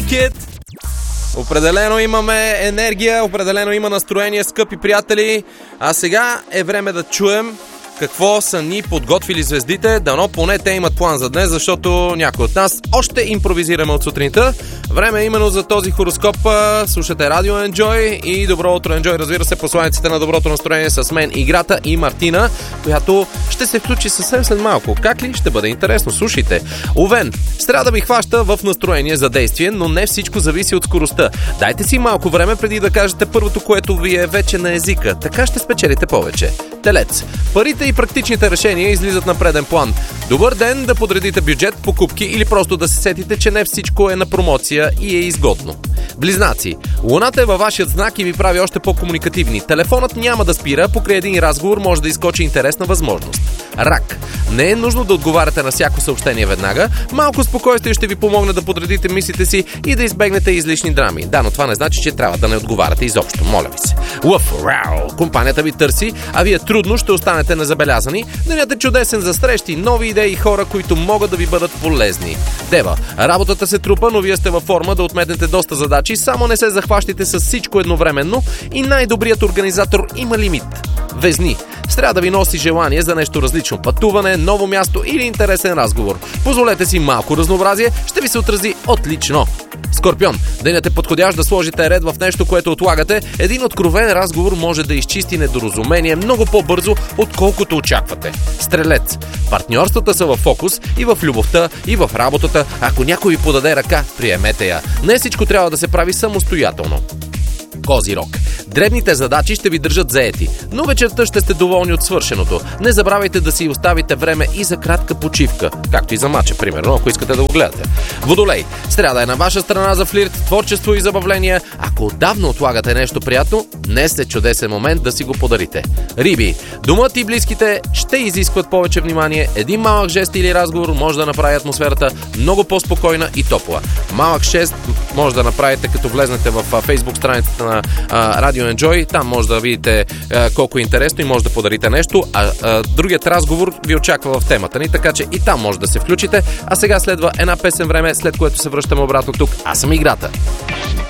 like it! Определено имаме енергия, определено има настроение, скъпи приятели. А сега е време да чуем какво са ни подготвили звездите. Дано поне те имат план за днес, защото някой от нас още импровизираме от сутринта. Време е именно за този хороскоп. Слушате Радио Enjoy и Добро утро Enjoy, разбира се, посланиците на доброто настроение с мен, Играта и Мартина, която ще се включи съвсем след малко. Как ли? Ще бъде интересно. Слушайте. Овен, сряда ви хваща в настроение за действие, но не всичко зависи от скоростта. Дайте си малко време преди да кажете първото, което ви е вече на езика. Така ще спечелите повече. Телец, парите и практичните решения излизат на преден план. Добър ден да подредите бюджет, покупки или просто да се сетите, че не всичко е на промоция и е изгодно. Близнаци, луната е във вашият знак и ви прави още по-комуникативни. Телефонът няма да спира, покрай един разговор може да изскочи интересна възможност. Рак, не е нужно да отговаряте на всяко съобщение веднага. Малко спокойствие ще ви помогне да подредите мислите си и да избегнете излишни драми. Да, но това не значи, че трябва да не отговаряте изобщо. Моля ви се. Лъв, рау, компанията ви търси, а вие трудно ще останете незабелязани. Денят е чудесен за срещи, нови идеи и хора, които могат да ви бъдат полезни. Дева, работата се трупа, но вие сте във форма да отметнете доста задачи, само не се захващите с всичко едновременно и най-добрият организатор има лимит. Везни, сряда ви носи желание за нещо различно, пътуване, ново място или интересен разговор. Позволете си малко разнообразие, ще ви се отрази отлично. Скорпион, денят е подходящ да сложите ред в нещо, което отлагате. Един откровен разговор може да изчисти недоразумение много по-бързо, отколкото очаквате. Стрелец, партньорствата са в фокус и в любовта, и в работата. Ако някой ви подаде ръка, приемете я. Не всичко трябва да се прави самостоятелно. Козирог, дребните задачи ще ви държат заети, но вечерта ще сте доволни от свършеното. Не забравяйте да си оставите време и за кратка почивка, както и за мача, примерно, ако искате да го гледате. Водолей, сряда е на ваша страна за флирт, творчество и забавление. Ако отдавна отлагате нещо приятно, днес е чудесен момент да си го подарите. Риби, домът и близките ще изискват повече внимание. Един малък жест или разговор може да направи атмосферата много по-спокойна и топла. Малък жест може да направите, като влезнете в Facebook страницата на Радио Enjoy. Там може да видите колко е интересно и може да подарите нещо, другият разговор ви очаква в темата ни, така че и там може да се включите. А сега следва една песен време, след което се връщаме обратно тук. Аз съм Играта.